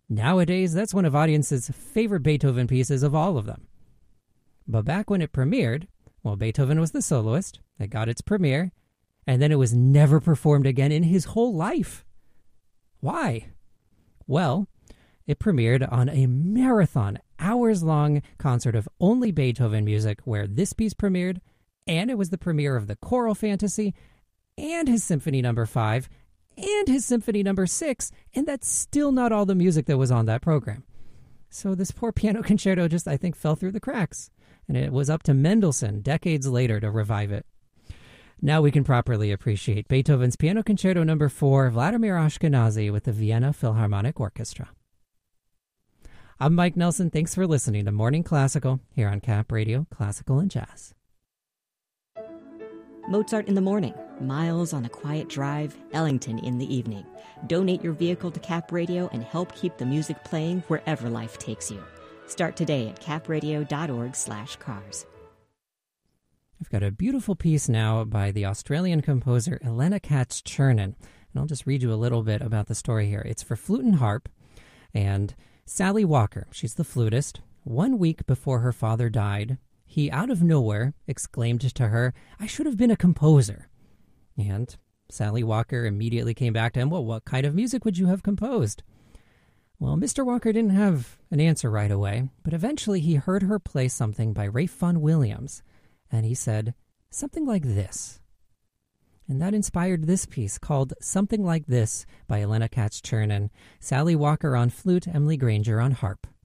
Nowadays, that's one of audiences' favorite Beethoven pieces of all of them. But back when it premiered, well, Beethoven was the soloist. It got its premiere, and then it was never performed again in his whole life. Why? Well, it premiered on a marathon, hours-long concert of only Beethoven music where this piece premiered, and it was the premiere of the Choral Fantasy and his Symphony No. 5 and his Symphony No. 6, and that's still not all the music that was on that program. So this poor piano concerto just, I think, fell through the cracks, and it was up to Mendelssohn decades later to revive it. Now we can properly appreciate Beethoven's Piano Concerto No. 4, Vladimir Ashkenazy with the Vienna Philharmonic Orchestra. I'm Mike Nelson. Thanks for listening to Morning Classical here on Cap Radio, Classical and Jazz. Mozart in the morning, Miles on a quiet drive, Ellington in the evening. Donate your vehicle to Cap Radio and help keep the music playing wherever life takes you. Start today at capradio.org/cars. I've got a beautiful piece now by the Australian composer Elena Katz-Chernin, and I'll just read you a little bit about the story here. It's for flute and harp, and Sally Walker, she's the flutist. 1 week before her father died, he, out of nowhere, exclaimed to her, "I should have been a composer." And Sally Walker immediately came back to him, "Well, what kind of music would you have composed?" Well, Mr. Walker didn't have an answer right away, but eventually he heard her play something by Ralph Vaughan Williams, and he said, "Something like this." And that inspired this piece called Something Like This by Elena Katz-Chernin, Sally Walker on flute, Emily Granger on harp.